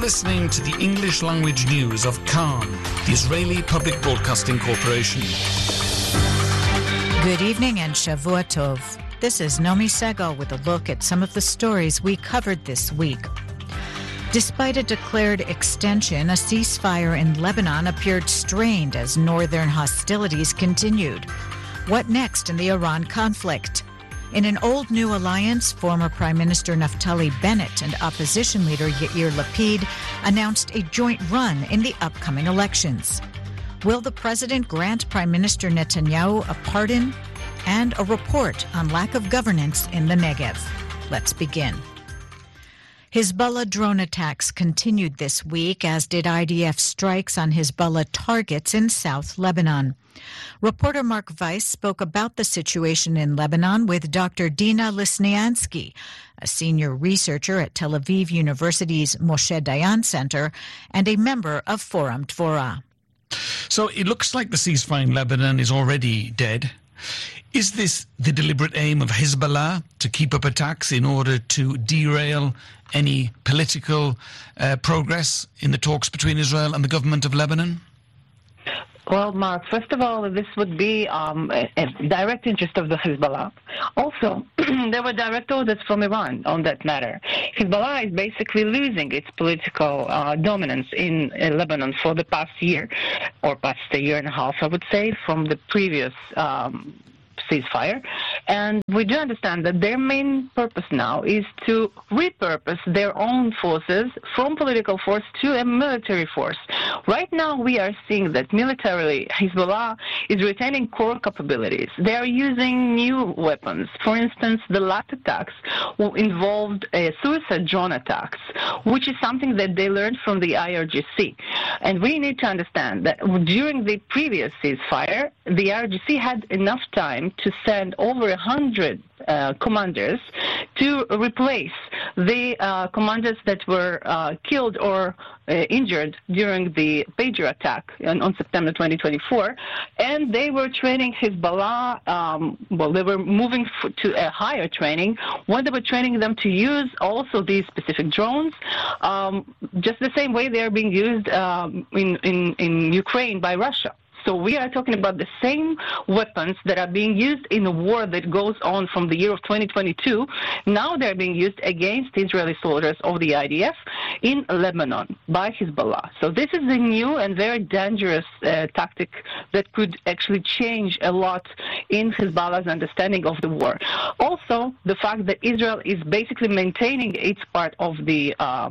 listening to the English language news of Khan, the Israeli Public Broadcasting Corporation. Good evening and Shavua Tov. This is Nomi Segal with a look at some of the stories we covered this week. Despite a declared extension, a ceasefire in Lebanon appeared strained as northern hostilities continued. What next in the Iran conflict? In an old-new alliance, former Prime Minister Naftali Bennett and opposition leader Yair Lapid announced a joint run in the upcoming elections. Will the president grant Prime Minister Netanyahu a pardon? And a report on lack of governance in the Negev. Let's begin. Hezbollah drone attacks continued this week, as did IDF strikes on Hezbollah targets in South Lebanon. Reporter Mark Weiss spoke about the situation in Lebanon with Dr. Dina Lisniansky, a senior researcher at Tel Aviv University's Moshe Dayan Center and a member of Forum Dvorah. So it looks like the ceasefire in Lebanon is already dead. Is this the deliberate aim of Hezbollah to keep up attacks in order to derail any political progress in the talks between Israel and the government of Lebanon? Well, Mark, first of all, this would be a direct interest of the Hezbollah. Also, there were direct orders from Iran on that matter. Hezbollah is basically losing its political dominance in Lebanon for the past year, or past a year and a half, I would say, from the previous ceasefire. And we do understand that their main purpose now is to repurpose their own forces from political force to a military force. Right now, we are seeing that militarily, Hezbollah is retaining core capabilities. They are using new weapons. For instance, the last attacks involved suicide drone attacks, which is something that they learned from the IRGC. And we need to understand that during the previous ceasefire, the IRGC had enough time to send over 100 commanders to replace the commanders that were killed or injured during the Pager attack on September 2024. And they were training Hezbollah, they were moving to a higher training when they were training them to use also these specific drones, just the same way they are being used in Ukraine by Russia. So we are talking about the same weapons that are being used in a war that goes on from the year of 2022. Now they're being used against Israeli soldiers of the IDF in Lebanon by Hezbollah. So this is a new and very dangerous tactic that could actually change a lot in Hezbollah's understanding of the war. Also, the fact that Israel is basically maintaining its part of the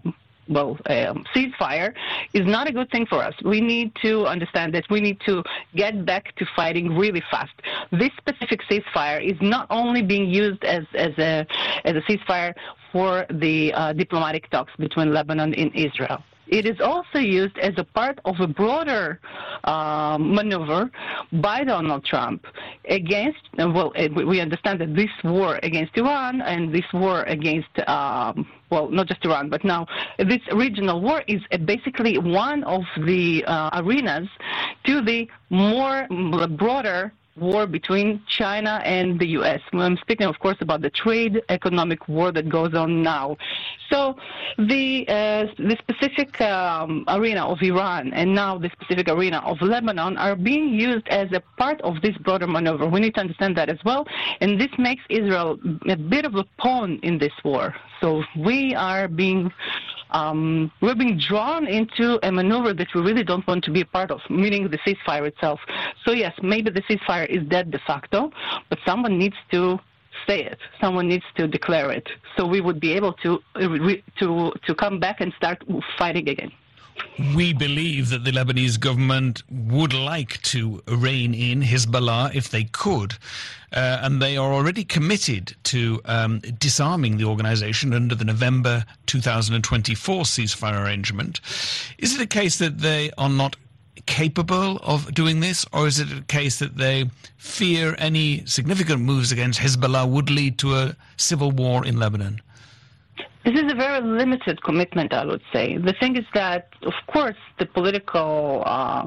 ceasefire is not a good thing for us. We need to understand that we need to get back to fighting really fast. This specific ceasefire is not only being used as a ceasefire for the diplomatic talks between Lebanon and Israel. It is also used as a part of a broader maneuver by Donald Trump against, we understand that this war against Iran and this war against, not just Iran, but now this regional war is basically one of the arenas to the more broader war between China and the U.S. I'm speaking, of course, about the trade economic war that goes on now. So the specific arena of Iran and now the specific arena of Lebanon are being used as a part of this broader maneuver. We need to understand that as well. And this makes Israel a bit of a pawn in this war. So we are being drawn into a maneuver that we really don't want to be a part of, meaning the ceasefire itself. So yes, maybe the ceasefire is dead de facto, but someone needs to say it. Someone needs to declare it. So we would be able to come back and start fighting again. We believe that the Lebanese government would like to rein in Hezbollah if they could, and they are already committed to disarming the organisation under the November 2024 ceasefire arrangement. Is it a case that they are not capable of doing this, or is it a case that they fear any significant moves against Hezbollah would lead to a civil war in Lebanon? This is a very limited commitment, I would say. The thing is that, of course, the political,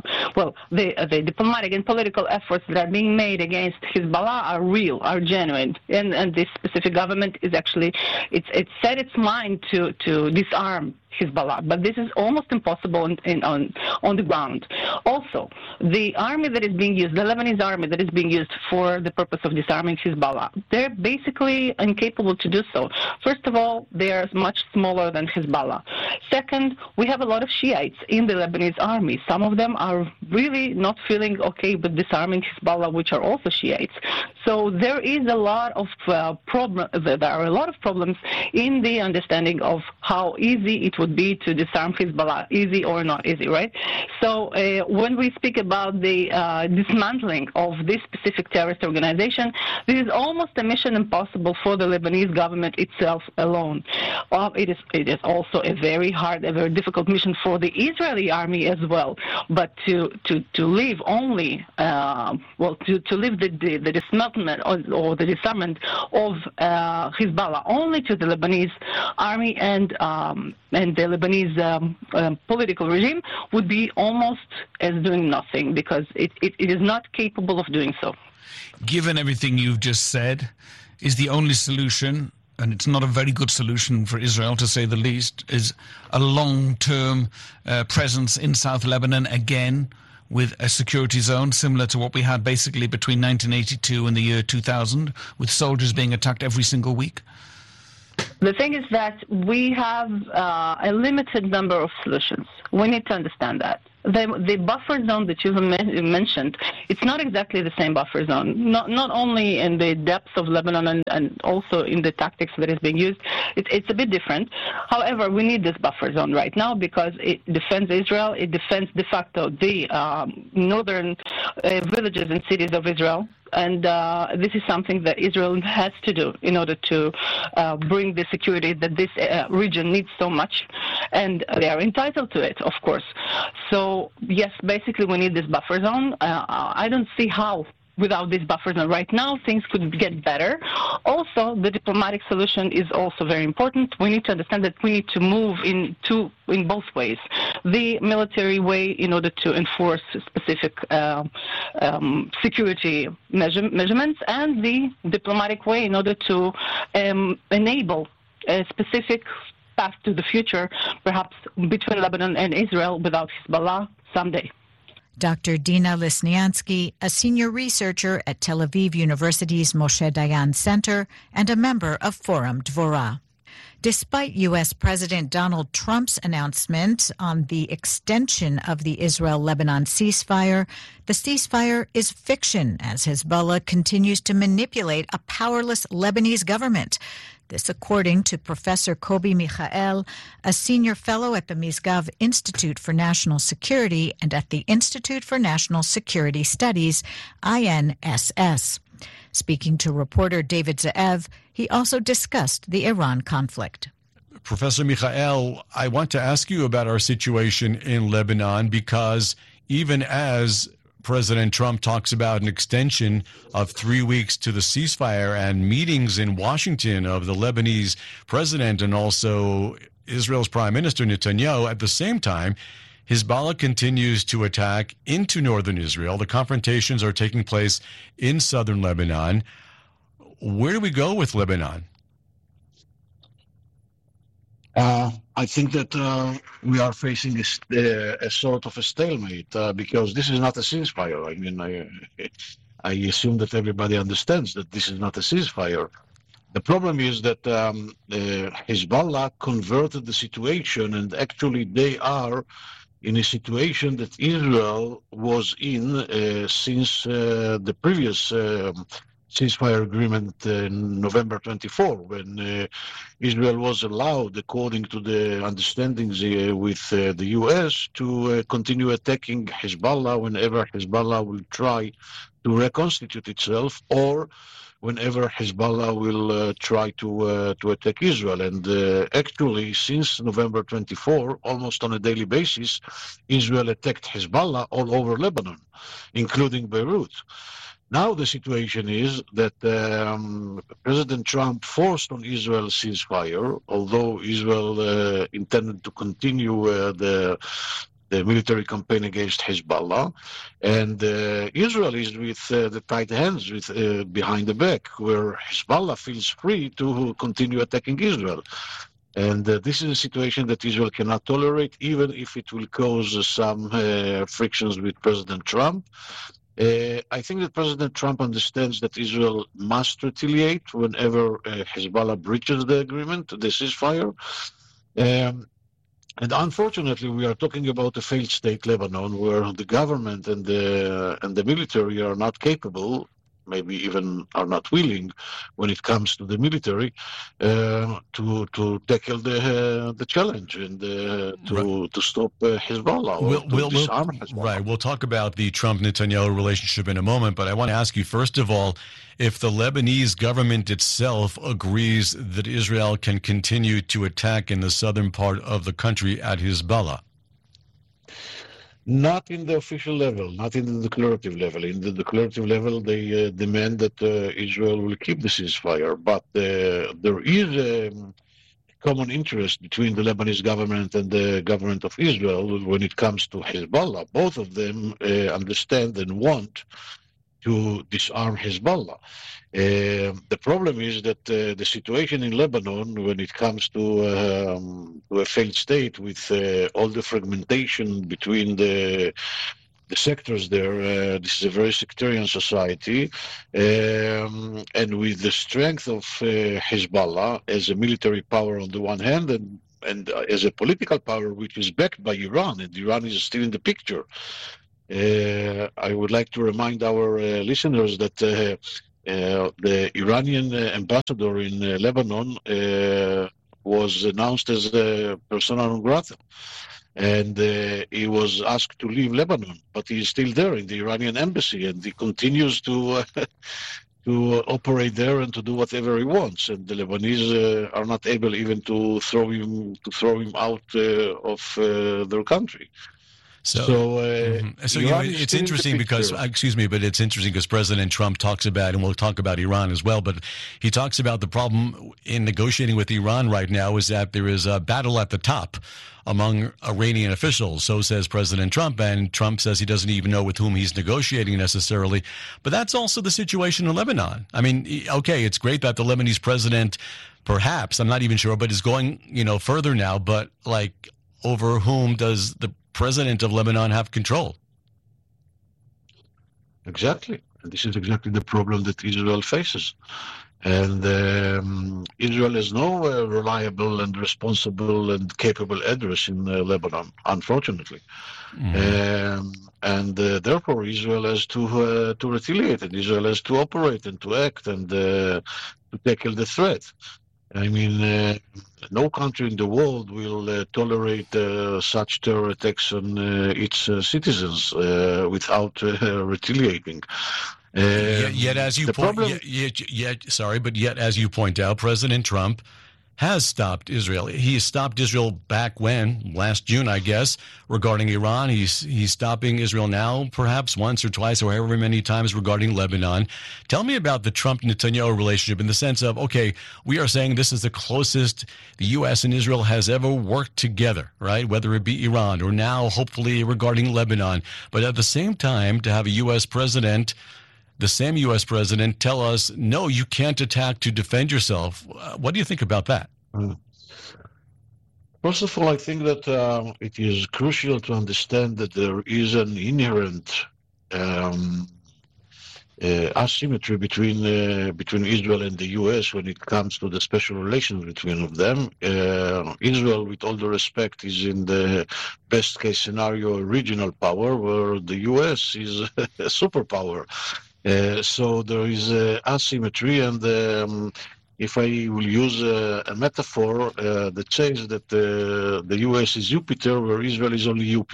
the diplomatic and political efforts that are being made against Hezbollah are real, are genuine. And this specific government is actually, it's set its mind to disarm Hezbollah, but this is almost impossible on the ground. Also, the army that is being used, the Lebanese army that is being used for the purpose of disarming Hezbollah, they're basically incapable to do so. First of all, they are much smaller than Hezbollah. Second, we have a lot of Shiites in the Lebanese army. Some of them are really not feeling okay with disarming Hezbollah, which are also Shiites. So there is a lot of there are a lot of problems in the understanding of how easy it would be to disarm Hezbollah, easy or not easy, right? So when we speak about the dismantling of this specific terrorist organization, this is almost a mission impossible for the Lebanese government itself alone. It is also a very hard, a very difficult mission for the Israeli army as well. But to leave only, to leave the dismantlement or the disarmament of Hezbollah only to the Lebanese army and the Lebanese political regime would be almost as doing nothing, because it is not capable of doing so. Given everything you've just said, is the only solution, and it's not a very good solution for Israel to say the least, is a long-term presence in South Lebanon again, with a security zone similar to what we had basically between 1982 and the year 2000, with soldiers being attacked every single week? The thing is that we have a limited number of solutions. We need to understand that. The buffer zone that you mentioned, it's not exactly the same buffer zone, not only in the depths of Lebanon and also in the tactics that is being used. It's a bit different. However, we need this buffer zone right now because it defends Israel. It defends de facto the northern villages and cities of Israel. And this is something that Israel has to do in order to bring the security that this region needs so much. And they are entitled to it, of course. So, yes, basically we need this buffer zone. I don't see how without this buffer zone right now things could get better. Also, the diplomatic solution is also very important. We need to understand that we need to move in both ways. The military way in order to enforce specific security measurements, and the diplomatic way in order to enable a specific path to the future, perhaps between Lebanon and Israel without Hezbollah someday. Dr. Dina Lisniansky, a senior researcher at Tel Aviv University's Moshe Dayan Center and a member of Forum Dvorah. Despite U.S. President Donald Trump's announcement on the extension of the Israel-Lebanon ceasefire, the ceasefire is fiction as Hezbollah continues to manipulate a powerless Lebanese government. This according to Professor Kobi Michael, a senior fellow at the Misgav Institute for National Security and at the Institute for National Security Studies, INSS. Speaking to reporter David Ze'ev, he also discussed the Iran conflict. Professor Michael, I want to ask you about our situation in Lebanon, because even as President Trump talks about an extension of 3 weeks to the ceasefire and meetings in Washington of the Lebanese president and also Israel's Prime Minister Netanyahu, at the same time, Hezbollah continues to attack into northern Israel. The confrontations are taking place in southern Lebanon. Where do we go with Lebanon? I think that we are facing a sort of a stalemate because this is not a ceasefire. I mean, I assume that everybody understands that this is not a ceasefire. The problem is that Hezbollah converted the situation, and actually they are in a situation that Israel was in since the previous ceasefire agreement in November 24, when Israel was allowed, according to the understandings with the U.S., to continue attacking Hezbollah whenever Hezbollah will try to reconstitute itself, or whenever Hezbollah will try to attack Israel. And actually, since November 24, almost on a daily basis, Israel attacked Hezbollah all over Lebanon, including Beirut. Now the situation is that President Trump forced on Israel ceasefire, although Israel intended to continue the military campaign against Hezbollah, and Israel is with the tight hands behind the back, where Hezbollah feels free to continue attacking Israel. And this is a situation that Israel cannot tolerate, even if it will cause some frictions with President Trump. I think that President Trump understands that Israel must retaliate whenever Hezbollah breaches the agreement, the ceasefire. And unfortunately, we are talking about a failed state, Lebanon, where the government and the military are not capable, maybe even are not willing, when it comes to the military, to tackle the challenge and to stop Hezbollah or to disarm Hezbollah. Right. We'll talk about the Trump-Netanyahu relationship in a moment, but I want to ask you, first of all, if the Lebanese government itself agrees that Israel can continue to attack in the southern part of the country at Hezbollah. Not in the official level, not in the declarative level. In the declarative level, they demand that Israel will keep the ceasefire. But there is a common interest between the Lebanese government and the government of Israel when it comes to Hezbollah. Both of them understand and want to disarm Hezbollah. The problem is that the situation in Lebanon, when it comes to a failed state with all the fragmentation between the sectors there, this is a very sectarian society, and with the strength of Hezbollah as a military power on the one hand, and as a political power which is backed by Iran, and Iran is still in the picture. I would like to remind our listeners that the Iranian ambassador in Lebanon was announced as a persona non grata, and he was asked to leave Lebanon, but he is still there in the Iranian embassy, and he continues to operate there and to do whatever he wants. And the Lebanese are not able even to throw him out of their country. So it's interesting because, but it's interesting because President Trump talks about, and we'll talk about Iran as well, but he talks about the problem in negotiating with Iran right now is that there is a battle at the top among Iranian officials. So says President Trump, and Trump says he doesn't even know with whom he's negotiating necessarily. But that's also the situation in Lebanon. I mean, okay, it's great that the Lebanese president, perhaps, I'm not even sure, but is going, further now, but like over whom does the president of Lebanon have control? Exactly. And this is exactly the problem that Israel faces. And Israel has no reliable and responsible and capable address in Lebanon, unfortunately. And therefore, Israel has to retaliate, and Israel has to operate and to act and to tackle the threat. I mean, no country in the world will tolerate such terror attacks on its citizens without retaliating. Yet, as you point out, President Trump has stopped Israel. He stopped Israel back when, last June, I guess, regarding Iran. He's stopping Israel now, perhaps once or twice or however many times regarding Lebanon. Tell me about the Trump-Netanyahu relationship in the sense of, okay, we are saying this is the closest the U.S. and Israel has ever worked together, right? Whether it be Iran or now, hopefully, regarding Lebanon. But at the same time, to have a U.S. president, the same U.S. president, tell us, no, you can't attack to defend yourself. What do you think about that? First of all, I think that it is crucial to understand that there is an inherent asymmetry between Israel and the U.S. when it comes to the special relations between them. Israel, with all due respect, is in the best case scenario a regional power, where the U.S. is a superpower. So there is asymmetry, and if I will use a metaphor that says that the U.S. is Jupiter, where Israel is only UP.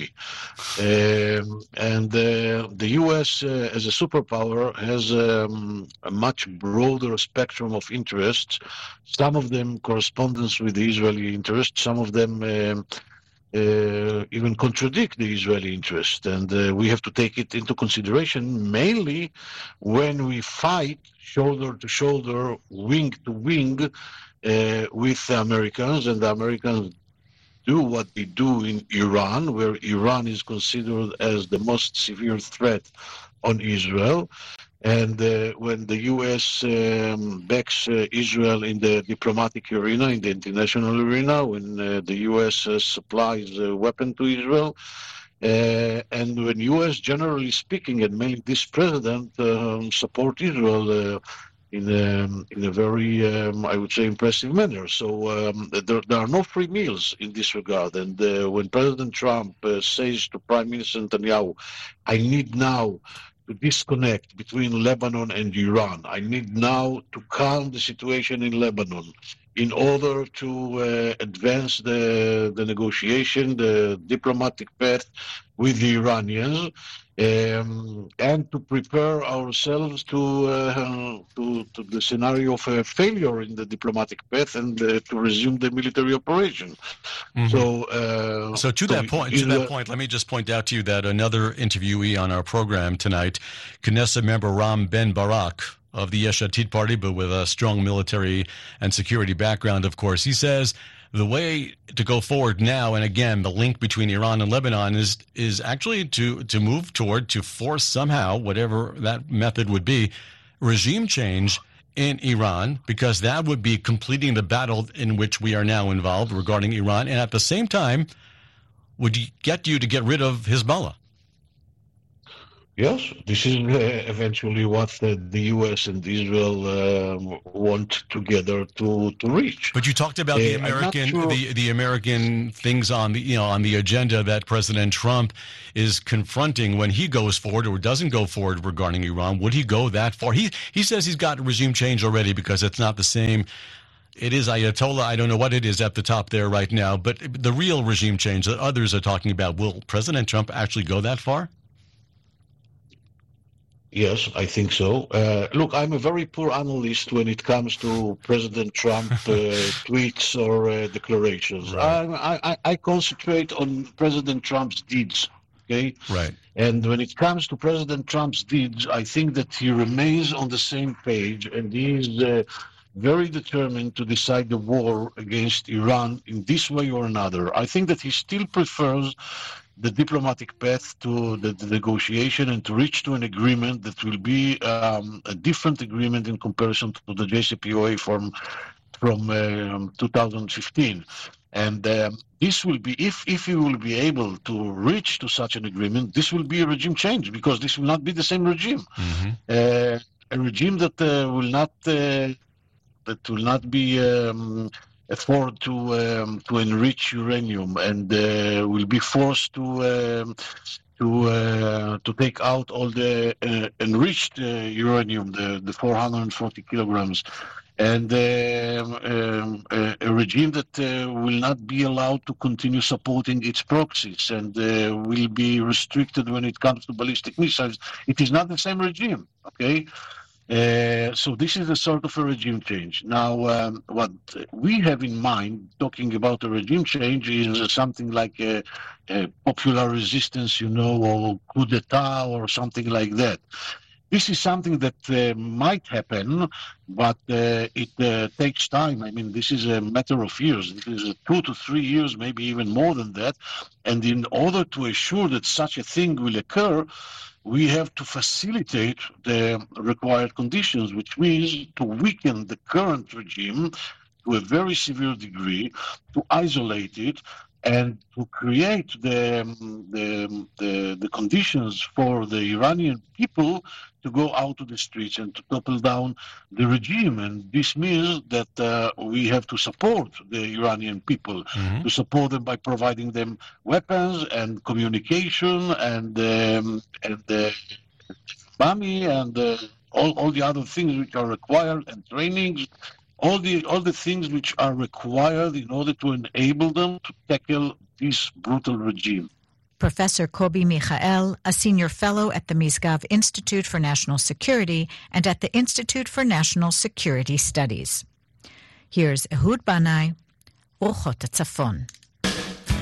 And the U.S. As a superpower has a much broader spectrum of interests, some of them correspondence with the Israeli interests, some of them even contradict the Israeli interest, and we have to take it into consideration mainly when we fight shoulder to shoulder, wing to wing with the Americans, and the Americans do what they do in Iran, where Iran is considered as the most severe threat on Israel. And when the U.S. backs Israel in the diplomatic arena, in the international arena, when the U.S. supplies a weapon to Israel, and when U.S. generally speaking, and mainly this president, support Israel in a very, I would say, impressive manner. So there are no free meals in this regard. And when President Trump says to Prime Minister Netanyahu, I need now to disconnect between Lebanon and Iran. I need now to calm the situation in Lebanon in order to advance the negotiation, the diplomatic path with the Iranians, and to prepare ourselves to the scenario of a failure in the diplomatic path and to resume the military operation. Mm-hmm. So to that point, let me just point out to you that another interviewee on our program tonight, Knesset member Ram Ben Barak of the Yesh Atid party, but with a strong military and security background, of course, he says the way to go forward now, and again, the link between Iran and Lebanon is actually to move toward, to force somehow, whatever that method would be, regime change in Iran, because that would be completing the battle in which we are now involved regarding Iran, and at the same time would get you to get rid of Hezbollah. Yes, this is eventually what the U.S. and Israel want together to reach. But you talked about the American things on the agenda that President Trump is confronting when he goes forward or doesn't go forward regarding Iran. Would he go that far? He says he's got regime change already because it's not the same. It is Ayatollah. I don't know what it is at the top there right now, but the real regime change that others are talking about, will President Trump actually go that far? Yes, I think so. Look, I'm a very poor analyst when it comes to President Trump tweets or declarations. Right. I concentrate on President Trump's deeds, okay? Right. And when it comes to President Trump's deeds, I think that he remains on the same page, and he is very determined to decide the war against Iran in this way or another. I think that he still prefers the diplomatic path to the negotiation and to reach to an agreement that will be a different agreement in comparison to the JCPOA from 2015. And this will be, if he will be able to reach to such an agreement, this will be a regime change, because this will not be the same regime. Mm-hmm. A regime that will not be afford to enrich uranium, and will be forced to take out all the enriched uranium, the 440 kilograms, and a regime that will not be allowed to continue supporting its proxies and will be restricted when it comes to ballistic missiles. It is not the same regime, okay? So this is a sort of a regime change. Now, what we have in mind, talking about a regime change, is something like a popular resistance, or coup d'etat or something like that. This is something that might happen, but it takes time. I mean, this is a matter of years. It is 2 to 3 years, maybe even more than that. And in order to assure that such a thing will occur, we have to facilitate the required conditions, which means to weaken the current regime to a very severe degree, to isolate it, and to create the conditions for the Iranian people to go out to the streets and to topple down the regime. And this means that we have to support the Iranian people, to support them by providing them weapons and communication and money and all the other things which are required, and trainings. All the things which are required in order to enable them to tackle this brutal regime. Professor Kobi Michael, a senior fellow at the Misgav Institute for National Security and at the Institute for National Security Studies. Here's Ehud Banai, Orchot HaTzafon.